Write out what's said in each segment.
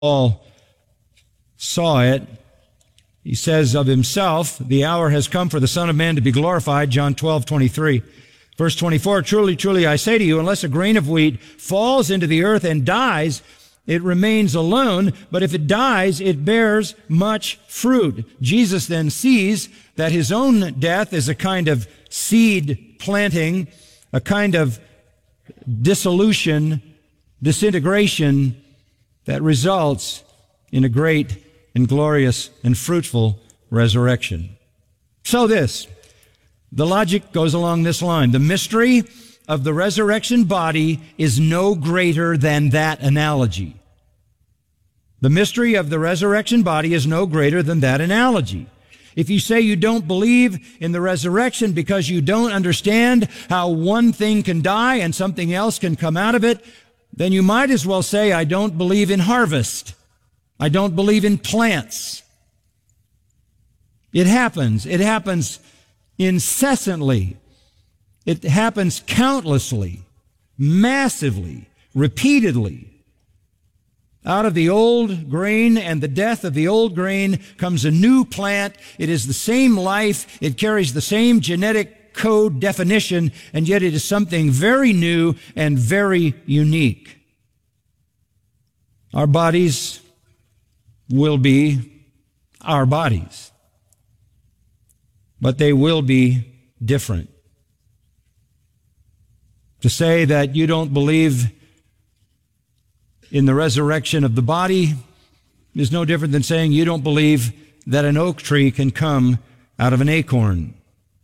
Paul saw it. He says of himself, the hour has come for the Son of Man to be glorified, John 12:23. Verse 24, truly, truly, I say to you, unless a grain of wheat falls into the earth and dies, it remains alone, but if it dies, it bears much fruit. Jesus then sees that his own death is a kind of seed planting, a kind of dissolution, disintegration that results in a great and glorious and fruitful resurrection. So the logic goes along this line. The mystery of the resurrection body is no greater than that analogy. The mystery of the resurrection body is no greater than that analogy. If you say you don't believe in the resurrection because you don't understand how one thing can die and something else can come out of it, then you might as well say, I don't believe in harvest. I don't believe in plants. It happens. It happens incessantly. It happens countlessly, massively, repeatedly. Out of the old grain and the death of the old grain comes a new plant. It is the same life. It carries the same genetic code definition, and yet it is something very new and very unique. Our bodies will be our bodies, but they will be different. To say that you don't believe in the resurrection of the body is no different than saying you don't believe that an oak tree can come out of an acorn.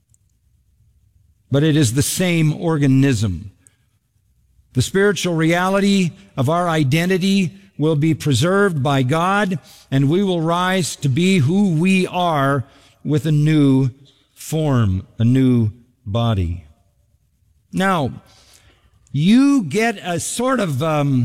But it is the same organism. The spiritual reality of our identity will be preserved by God, and we will rise to be who we are with a new form, a new body. Now, you get a sort of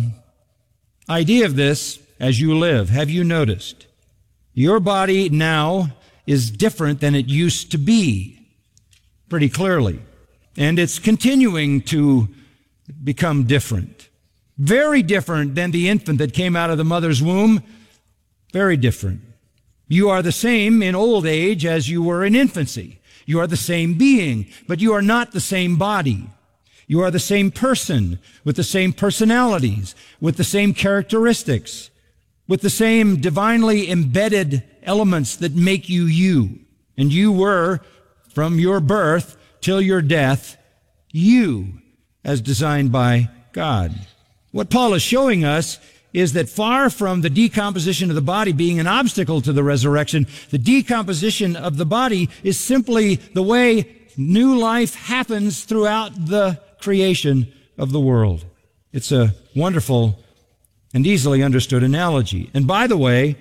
idea of this as you live. Have you noticed? Your body now is different than it used to be, pretty clearly. And it's continuing to become different. Very different than the infant that came out of the mother's womb. Very different. You are the same in old age as you were in infancy. You are the same being, but you are not the same body. You are the same person with the same personalities, with the same characteristics, with the same divinely embedded elements that make you you. And you were, from your birth till your death, you, as designed by God. What Paul is showing us is that far from the decomposition of the body being an obstacle to the resurrection, the decomposition of the body is simply the way new life happens throughout the creation of the world. It's a wonderful and easily understood analogy. And by the way,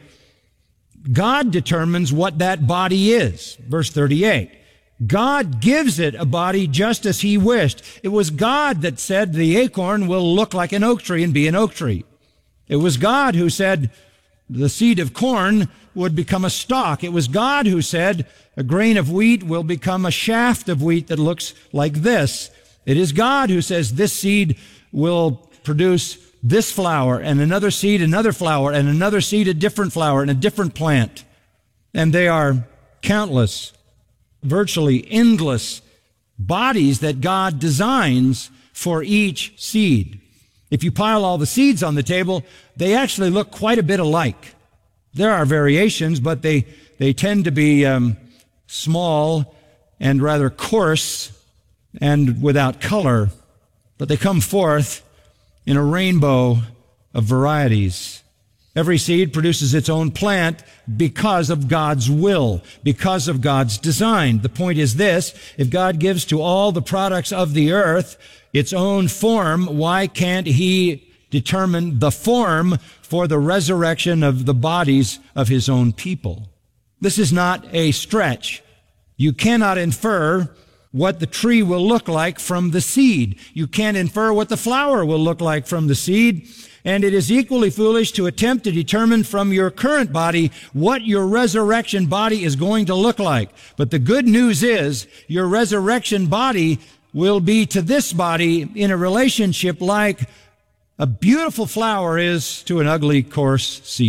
God determines what that body is. Verse 38. God gives it a body just as he wished. It was God that said the acorn will look like an oak tree and be an oak tree. It was God who said the seed of corn would become a stalk. It was God who said a grain of wheat will become a shaft of wheat that looks like this. It is God who says this seed will produce this flower, and another seed, another flower, and another seed, a different flower, and a different plant. And they are countless, virtually endless bodies that God designs for each seed. If you pile all the seeds on the table, they actually look quite a bit alike. There are variations, but they tend to be small and rather coarse and without color, but they come forth in a rainbow of varieties. Every seed produces its own plant because of God's will, because of God's design. The point is this: if God gives to all the products of the earth its own form, why can't he determine the form for the resurrection of the bodies of his own people? This is not a stretch. You cannot infer what the tree will look like from the seed. You can't infer what the flower will look like from the seed. And it is equally foolish to attempt to determine from your current body what your resurrection body is going to look like. But the good news is your resurrection body will be to this body in a relationship like a beautiful flower is to an ugly, coarse seed.